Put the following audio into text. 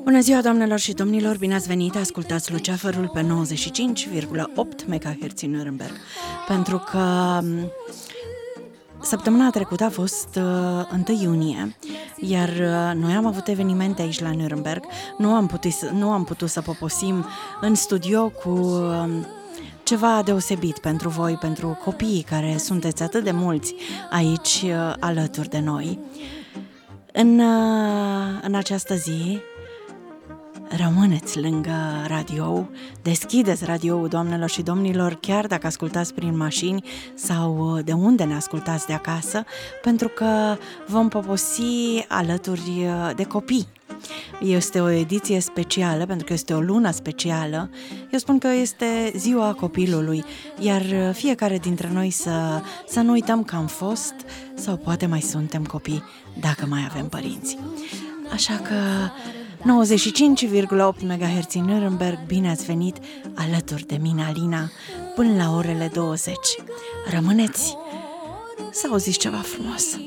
Bună ziua, doamnelor și domnilor, bine ați venit, ascultați Luceafărul pe 95,8 MHz în Nuremberg. Pentru că săptămâna trecută a fost 1 iunie, iar noi am avut evenimente aici la Nuremberg. Nu am putut să poposim în studio cu ceva deosebit pentru voi, pentru copiii care sunteți atât de mulți aici alături de noi. În această zi rămâneți lângă radio, deschideți radio, doamnelor și domnilor, chiar dacă ascultați prin mașini sau de unde ne ascultați de acasă, pentru că vom poposi alături de copii. Este o ediție specială, pentru că este o lună specială. Eu spun că este ziua copilului, iar fiecare dintre noi să nu uităm că am fost sau poate mai suntem copii, dacă mai avem părinți. Așa că 95,8 MHz în Nuremberg, bine ați venit alături de mine, Alina, până la orele 20. Rămâneți să auziți ceva frumos.